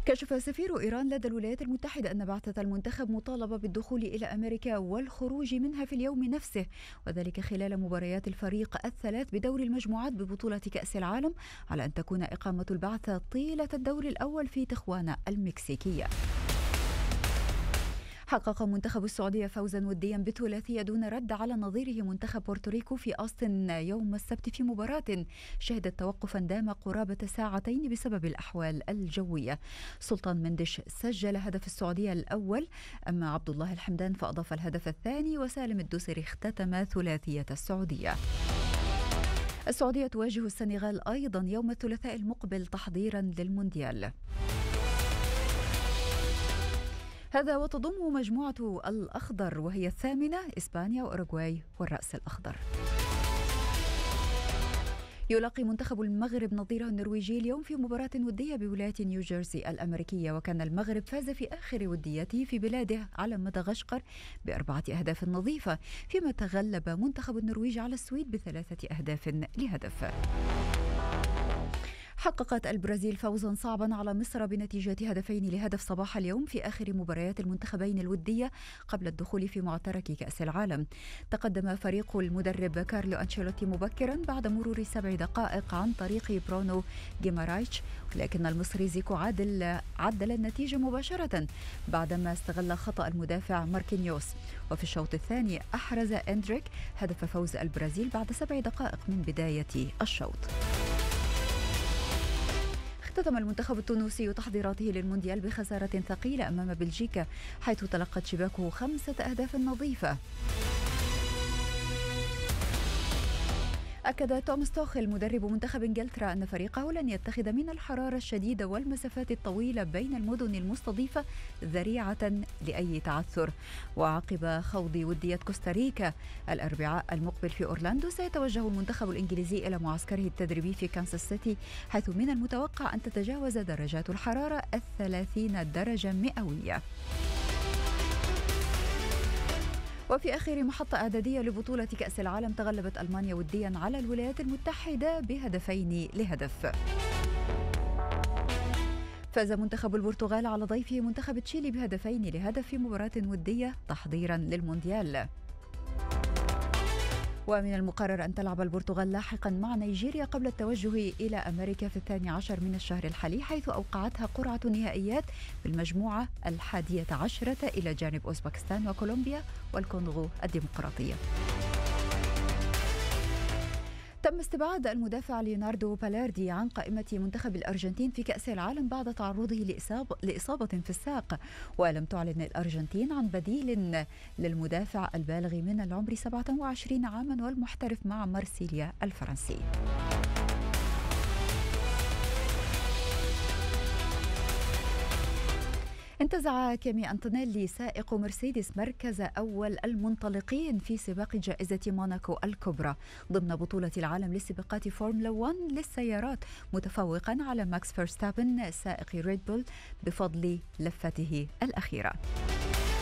كشف سفير إيران لدى الولايات المتحدة أن بعثة المنتخب مطالبة بالدخول إلى أمريكا والخروج منها في اليوم نفسه، وذلك خلال مباريات الفريق الثلاث بدور المجموعات ببطولة كأس العالم، على أن تكون إقامة البعثة طيلة الدور الأول في تخوانا المكسيكية. حقق منتخب السعودية فوزا وديا بثلاثية دون رد على نظيره منتخب بورتوريكو في أوستن يوم السبت في مباراة شهدت توقفا دام قرابة ساعتين بسبب الأحوال الجوية. سلطان مندش سجل هدف السعودية الأول، أما عبد الله الحمدان فأضاف الهدف الثاني، وسالم الدوسري اختتم ثلاثية السعودية. السعودية تواجه السنغال أيضا يوم الثلاثاء المقبل تحضيرا للمونديال. هذا وتضم مجموعة الأخضر وهي الثامنة إسبانيا وأوروغواي والرأس الأخضر. يلاقي منتخب المغرب نظيره النرويجي اليوم في مباراة ودية بولاية نيوجيرسي الأمريكية، وكان المغرب فاز في آخر وديته في بلاده على مدغشقر ب4 أهداف نظيفة، فيما تغلب منتخب النرويج على السويد ب3 أهداف لهدف. حققت البرازيل فوزا صعبا على مصر بنتيجة 2-0 صباح اليوم في آخر مباريات المنتخبين الودية قبل الدخول في معترك كأس العالم. تقدم فريق المدرب كارلو أنشيلوتي مبكرا بعد مرور 7 دقائق عن طريق برونو جيمارايتش، لكن المصري زيكو عدل النتيجة مباشرة بعدما استغل خطأ المدافع ماركينيوس. وفي الشوط الثاني أحرز أندريك هدف فوز البرازيل بعد 7 دقائق من بداية الشوط. اختتم المنتخب التونسي تحضيراته للمونديال بخسارة ثقيلة أمام بلجيكا، حيث تلقت شباكه 5 أهداف نظيفة. أكد توماس توخيل مدرب منتخب إنجلترا أن فريقه لن يتخذ من الحرارة الشديدة والمسافات الطويلة بين المدن المستضيفة ذريعة لأي تعثر. وعقب خوض ودية كوستاريكا الأربعاء المقبل في أورلاندو، سيتوجه المنتخب الإنجليزي إلى معسكره التدريبي في كانساس سيتي، حيث من المتوقع أن تتجاوز درجات الحرارة 30 درجة مئوية. وفي آخر محطة إعدادية لبطولة كأس العالم، تغلبت ألمانيا وديا على الولايات المتحدة ب2-0. فاز منتخب البرتغال على ضيفه منتخب تشيلي ب2-0 في مباراة ودية تحضيرا للمونديال. ومن المقرر أن تلعب البرتغال لاحقا مع نيجيريا قبل التوجه إلى أمريكا في 12 من الشهر الحالي، حيث أوقعتها قرعة نهائيات في المجموعة 11 إلى جانب أوزبكستان وكولومبيا والكونغو الديمقراطية. تم استبعاد المدافع ليوناردو بالاردي عن قائمة منتخب الأرجنتين في كأس العالم بعد تعرضه لإصابة في الساق، ولم تعلن الأرجنتين عن بديل للمدافع البالغ من العمر 27 عاما والمحترف مع مارسيليا الفرنسي. انتزع كيمي أنطونيلي سائق مرسيدس مركز أول المنطلقين في سباق جائزة موناكو الكبرى ضمن بطولة العالم لسباقات فورمولا 1 للسيارات، متفوقا على ماكس فيرستابن سائق ريد بول بفضل لفته الأخيرة.